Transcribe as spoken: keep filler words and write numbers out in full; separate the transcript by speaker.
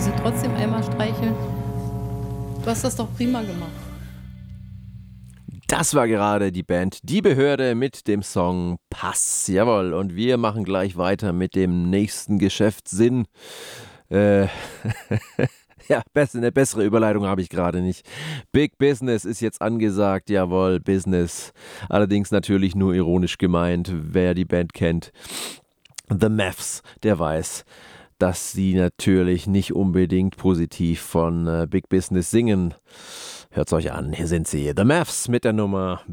Speaker 1: sie trotzdem einmal streicheln. Du hast das doch prima gemacht.
Speaker 2: Das war gerade die Band Die Behörde mit dem Song Pass. Jawohl, und wir machen gleich weiter mit dem nächsten Geschäftssinn. Äh, ja, eine bessere Überleitung habe ich gerade nicht. Big Business ist jetzt angesagt, jawohl, Business. Allerdings natürlich nur ironisch gemeint, wer die Band kennt. The Mavs, der weiß, dass sie natürlich nicht unbedingt positiv von äh, Big Business singen. Hört's euch an, hier sind sie, The Mavs mit der Nummer